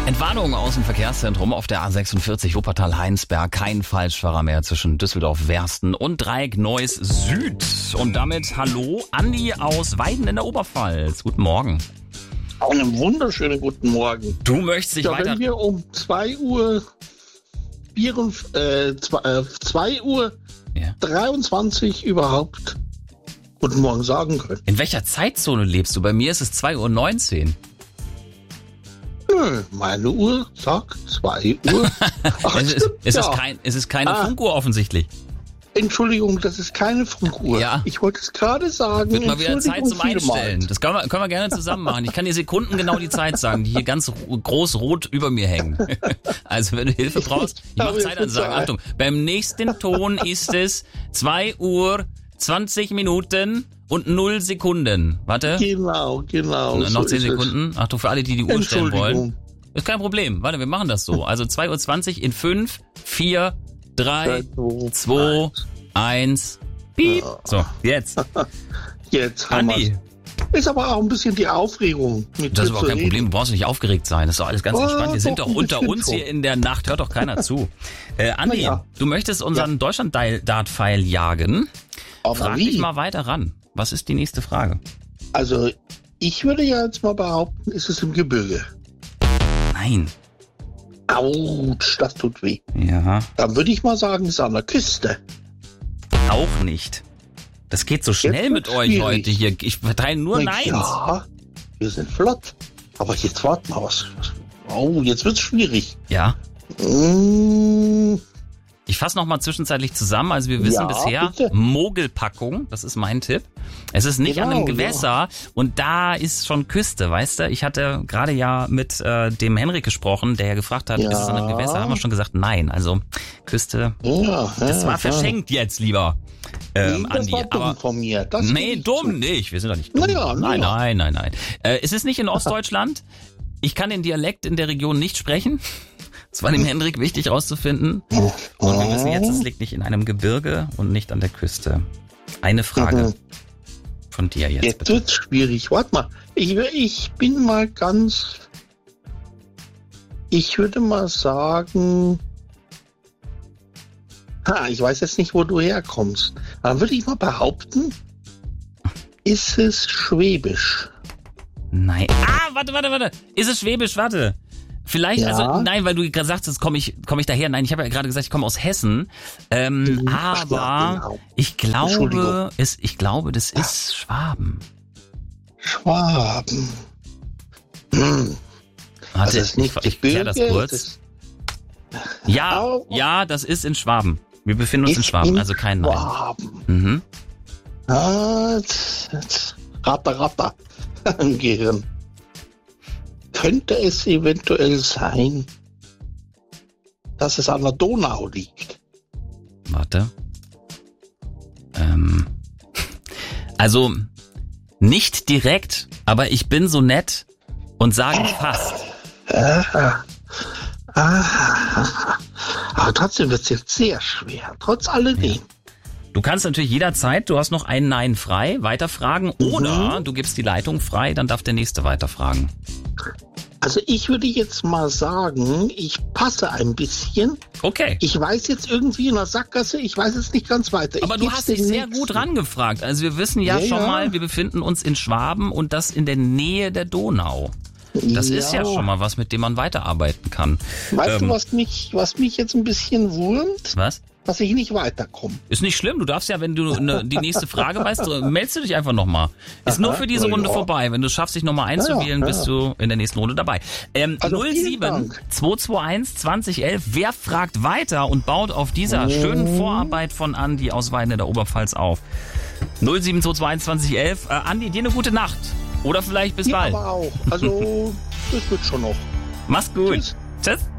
Entwarnung aus dem Verkehrszentrum auf der A46 Wuppertal-Heinsberg. Kein Falschfahrer mehr zwischen Düsseldorf-Wersten und Dreieck-Neuss Süd. Und damit hallo, Andi aus Weiden in der Oberpfalz. Guten Morgen. Einen wunderschönen guten Morgen. Du möchtest dich weiter... Wenn wir um 2 Uhr 23 überhaupt guten Morgen sagen können. In welcher Zeitzone lebst du? Bei mir ist es 2:19 Uhr. Nö, meine Uhr sagt 2 Uhr. Ach, es ist keine Funkuhr offensichtlich. Entschuldigung, das ist keine Funkuhr. Ja. Ich wollte es gerade sagen. Wird mal wieder Zeit zum Einstellen. Das können wir gerne zusammen machen. Ich kann dir sekundengenau die Zeit sagen, die hier ganz groß rot über mir hängen. Also wenn du Hilfe brauchst, ich mache Zeitansagen. Achtung, beim nächsten Ton ist es 2 Uhr 20 Minuten und 0 Sekunden. Warte. Genau. Noch so 10 Sekunden. Achtung, für alle, die Uhr stellen wollen. Ist kein Problem. Warte, wir machen das so. Also 2:20 Uhr in 5, 4, 3, 2, 1, piep. So, jetzt. Jetzt haben Andi. wir's. Ist aber auch ein bisschen die Aufregung. Das ist überhaupt kein Problem, du brauchst nicht aufgeregt sein. Das ist doch alles ganz entspannt. Wir sind doch unter uns hier in der Nacht. Hört doch keiner zu. Andi, ja. Du möchtest unseren Deutschland-Dart-Pfeil jagen. Frag dich mal weiter ran. Was ist die nächste Frage? Also, ich würde ja jetzt mal behaupten, ist es im Gebirge. Nein. Autsch, das tut weh. Ja. Dann würde ich mal sagen, es ist an der Küste. Auch nicht. Das geht so schnell mit euch schwierig. heute hier. Ich verteile nur Neins. Ja, wir sind flott. Aber jetzt warten wir was. Oh, jetzt wird's schwierig. Ja. Mmh, Ich fasse nochmal zwischenzeitlich zusammen. Also wir wissen Ja, bisher, bitte. Mogelpackung, das ist mein Tipp. Es ist nicht an einem Genau, Gewässer und da ist schon Küste, weißt du? Ich hatte gerade ja mit dem Henrik gesprochen, der ja gefragt hat, Ja. ist es an einem Gewässer? Haben wir schon gesagt, nein. Also Küste, ja, das war verschenkt jetzt, lieber Das Andi. war dumm Aber von mir. Das nee, gebe ich dumm zu. nicht. Wir sind doch nicht dumm. Naja. Nein. Es ist nicht in Ostdeutschland. Ich kann den Dialekt in der Region nicht sprechen. Das war dem Henrik wichtig rauszufinden. Und wir wissen jetzt, es liegt nicht in einem Gebirge und nicht an der Küste. Eine Frage von dir jetzt, Jetzt bitte. wird's schwierig. Warte mal. Ich bin mal ganz... Ich würde mal sagen... Ich weiß jetzt nicht, wo du herkommst. Dann würde ich mal behaupten, ist es Schwäbisch? Nein. Warte. Ist es Schwäbisch? Warte. Vielleicht, Ja. also nein, weil du gerade sagst, komme ich daher. Nein, ich habe ja gerade gesagt, ich komme aus Hessen. Aber genau. ich glaube, Entschuldigung. das ist Schwaben. Schwaben. Warte, ist nicht ich klär das Gebirge, kurz. das Ja, das ist in Schwaben. Wir befinden uns in ist Schwaben, also kein Nein. Schwaben. Mhm. Ratter im Gehirn. Könnte es eventuell sein, dass es an der Donau liegt? Warte. Also nicht direkt, aber ich bin so nett und sage fast. Aber trotzdem wird es jetzt sehr schwer, trotz alledem. Du kannst natürlich jederzeit, du hast noch ein Nein frei, weiterfragen oder du gibst die Leitung frei, dann darf der Nächste weiterfragen. Also ich würde jetzt mal sagen, ich passe ein bisschen. Okay. Ich weiß jetzt irgendwie in der Sackgasse, ich weiß jetzt nicht ganz weiter. Aber du hast dich sehr gut rangefragt. Also wir wissen ja schon mal, wir befinden uns in Schwaben und das in der Nähe der Donau. Das ist ja schon mal was, mit dem man weiterarbeiten kann. Weißt du, was mich jetzt ein bisschen wurmt? Was? Dass ich nicht weiterkomme. Ist nicht schlimm, du darfst ja, wenn du die nächste Frage weißt, meldest du dich einfach nochmal. Ist nur für diese Runde vorbei. Wenn du es schaffst, dich nochmal einzuwählen, bist du in der nächsten Runde dabei. Also 07 221 2011, wer fragt weiter und baut auf dieser schönen Vorarbeit von Andi aus Weiden in der Oberpfalz auf? 07 221 2011. Andi, dir eine gute Nacht. Oder vielleicht bis bald. Aber auch. Also, das wird schon noch. Mach's gut. Tschüss. Tschüss.